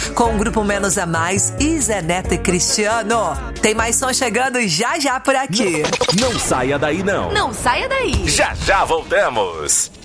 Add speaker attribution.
Speaker 1: com o grupo Menos a Mais e Zé Neto e Cristiano. Tem mais som chegando já já por aqui.
Speaker 2: Não saia daí não.
Speaker 3: Não saia daí.
Speaker 2: Já já voltamos.